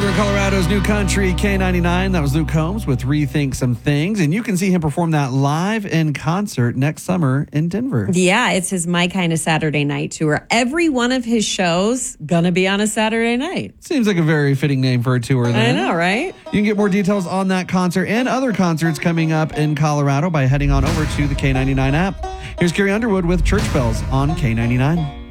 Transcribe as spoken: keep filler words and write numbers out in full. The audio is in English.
Northern Colorado's New Country K ninety-nine. That was Luke Combs with Rethink Some Things. And you can see him perform that live in concert next summer in Denver. Yeah, it's his My Kind of Saturday Night tour. Every one of his shows going to be on a Saturday night. Seems like a very fitting name for a tour then. I know, right? You can get more details on that concert and other concerts coming up in Colorado by heading on over to the K ninety-nine app. Here's Carrie Underwood with Church Bells on K ninety-nine.